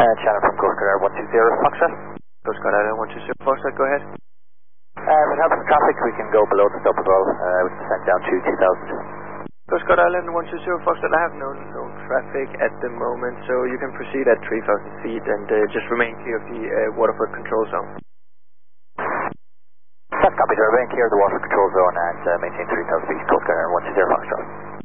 Shannon from Coast Guard 120 Foxtrot. Coast Guard Island 120 Foxtrot, go ahead. With help of traffic, we can go below the stop as well. We can send down to 2000. Coast Guard Island 120 Foxtrot, I have no traffic at the moment, so you can proceed at 3,000 feet and just remain clear of the Waterford control zone. That's copy, sir. Remain clear of the water control zone and maintain 3,000 feet. Coast Guard 120 Foxtrot.